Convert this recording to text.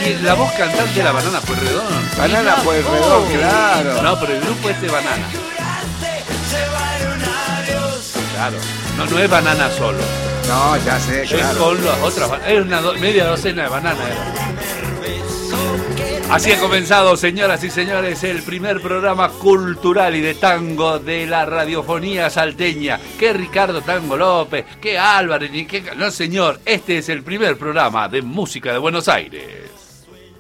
Y la voz cantante era Banana Pueyrredón. Banana Pueyrredón, claro. No, pero el grupo Banana. Claro. No es Banana solo. No, ya sé, Es claro. con las otras. Es una media docena de bananas. Así ha comenzado, señoras y señores, el primer programa cultural y de tango de la radiofonía salteña. Que Ricardo Tango López, que Álvarez, ni que... No, señor, este es el primer programa de música de Buenos Aires.